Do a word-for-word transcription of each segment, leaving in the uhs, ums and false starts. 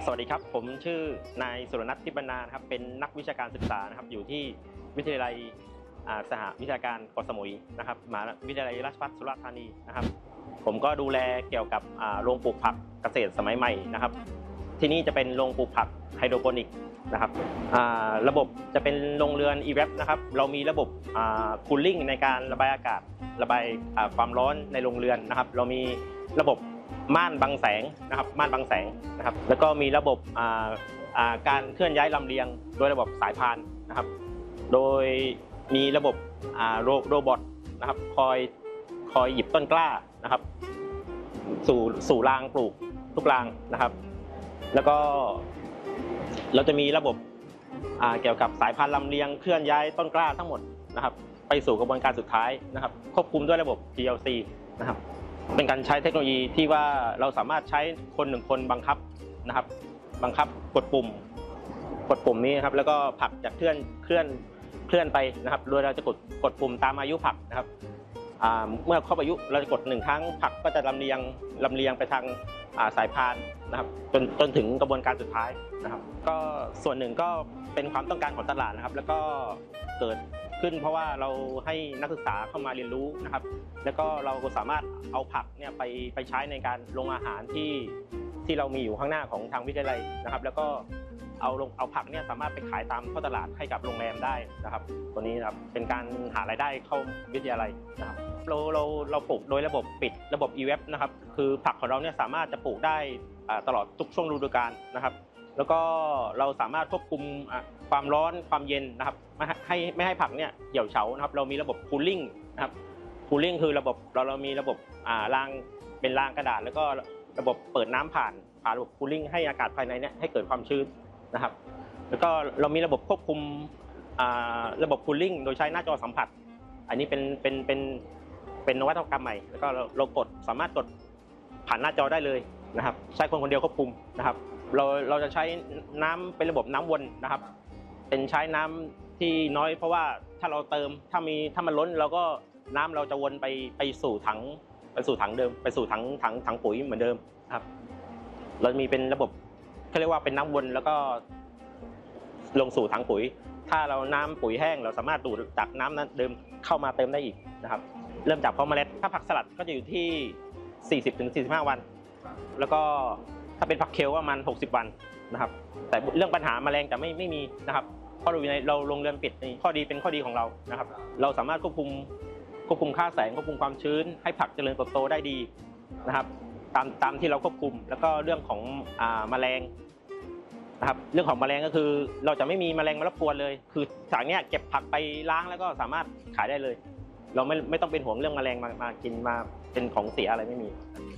สวัสดีครับผมชื่อนายสุรนัท ทิพย์บรรณาครับเป็นนักวิชาการศึกษานะครับอยู่ที่วิทยาลัยสหวิชาการเกาะสมุยนะครับมหาวิทยาลัยราชภัฏสุราษฎร์ธานีนะครับผมก็ดูแลเกี่ยวกับโรงปลูกผักเกษตรสมัยใหม่นะครับที่นี่จะเป็นโรงปลูกผักไฮโดรโปนิกนะครับระบบจะเป็นโรงเรือน อี แวป นะครับเรามีระบบคูลลิ่งในการระบายอากาศระบายความร้อนในโรงเรือนนะครับเรามีระบบม่านบังแสงนะครับม่านบังแสงนะครับแล้วก็มีระบบการเคลื่อนย้ายลำเลียงโดยระบบสายพานนะครับโดยมีระบบโรบอทนะครับคอยคอยหยิบต้นกล้านะครับสู่สู่รางปลูกทุกรางนะครับแล้วก็เราจะมีระบบเกี่ยวกับสายพานลำเลียงเคลื่อนย้ายต้นกล้าทั้งหมดนะครับไปสู่กระบวนการสุดท้ายนะครับควบคุมด้วยระบบ พี แอล ซี นะครับเป็นการใช้เทคโนโลยีที่ว่าเราสามารถใช้คนหนึ่งคนบังคับนะครับบังคับกดปุ่มกดปุ่มนี้ครับแล้วก็ผักจะเคลื่อนเคลื่อนเคลื่อนไปนะครับโดยเราจะกดกดปุ่มตามอายุผักนะครับเมื่อครบอายุเราจะกดหนึ่งครั้งผักก็จะลำเลียงลำเลียงไปทางสายพานนะครับจนจนถึงกระบวนการสุดท้ายนะครับก็ส่วนหนึ่งก็เป็นความต้องการของตลาดนะครับแล้วก็เกิดขึ้นเพราะว่าเราให้นักศึกษาเข้ามาเรียนรู้นะครับแล้วก็เราสามารถเอาผักเนี่ยไปไปใช้ในการลงอาหารที่ที่เรามีอยู่ข้างหน้าของทางวิทยาลัยนะครับแล้วก็เอาลงเอาผักเนี่ยสามารถไปขายตามท้องตลาดให้กับโรงแรมได้นะครับตัวนี้นะครับเป็นการหารายได้เข้าวิทยาลัยนะครับเราเราเราปลูกโดยระบบปิดระบบ อี แวป นะครับคือผักของเราเนี่ยสามารถจะปลูกได้ตลอดทุกช่วงฤดูกาลนะครับแล้วก็เราสามารถควบคุมความร้อนความเย็นนะครับไม่ให้ไม่ให้ผักเนี่ยเหี่ยวเฉานะครับเรามีระบบคูลลิ่งนะครับคูลลิ่งคือระบบเราเรามีระบบรางเป็นรางกระดาษแล้วก็ระบบเปิดน้ำผ่านผ่านระบบคูลลิ่งให้อากาศภายในเนี่ยให้เกิดความชื้นนะครับแล้วก็เรามีระบบควบคุมระบบคูลลิ่งโดยใช้หน้าจอสัมผัสอันนี้เป็นเป็นเป็นเป็นนวัตกรรมใหม่แล้วก็เรากดสามารถกดผ่านหน้าจอได้เลยนะครับใช้คนคนเดียวควบคุมนะครับเราเราจะใช้น้ำเป็นระบบน้ำวนนะครับเป็นใช้น้ำที่น้อยเพราะว่าถ้าเราเติมถ้ามีถ้ามันล้นเราก็น้ำเราจะวนไปไปสู่ถังไปสู่ถังเดิมไปสู่ถังถังถังปุ๋ยเหมือนเดิมครับเรามีเป็นระบบเขาเรียกว่าเป็นน้ำวนแล้วก็ลงสู่ถังปุ๋ยถ้าเราน้ำปุ๋ยแห้งเราสามารถดูดจากน้ำนั้นเดิมเข้ามาเติมได้อีกนะครับเริ่มจากเพาะเมล็ดถ้าผักสลัดก็จะอยู่ที่ สี่สิบถึงสี่สิบห้า วันแล้วก็ถ้าเป็นผักเคลประมาณหกสิบวันนะครับแต่เรื่องปัญหาแมลงจะไม่ไม่มีนะครับเพราะเราอยู่ในเราโรงเรือนปิดนี่ข้อดีเป็นข้อดีของเรานะครับเราสามารถควบคุมควบคุมค่าแสงควบคุมความชื้นให้ผักเจริญเติบโตได้ดีนะครับตามตามที่เราควบคุมแล้วก็เรื่องของอ่าแมลงนะครับเรื่องของแมลงก็คือเราจะไม่มีแมลงมารบกวนเลยคือจากเนี้ยเก็บผักไปล้างแล้วก็สามารถขายได้เลยเราไม่ไม่ต้องเป็นห่วงเรื่องแมลงมามากินมาเป็นของเสียอะไรไม่มี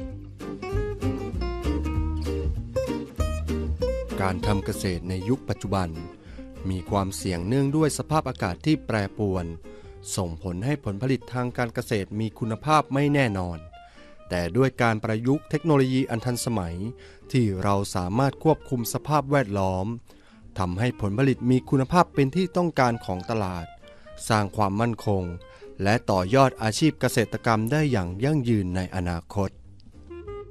การทำเกษตรในยุคปัจจุบันมีความเสี่ยงเนื่องด้วยสภาพอากาศที่แปรปรวนส่งผลให้ผลผลิตทางการเกษตรมีคุณภาพไม่แน่นอนแต่ด้วยการประยุกต์เทคโนโลยีอันทันสมัยที่เราสามารถควบคุมสภาพแวดล้อมทำให้ผลผลิตมีคุณภาพเป็นที่ต้องการของตลาดสร้างความมั่นคงและต่อยอดอาชีพเกษตรกรรมได้อย่างยั่งยืนในอนาคต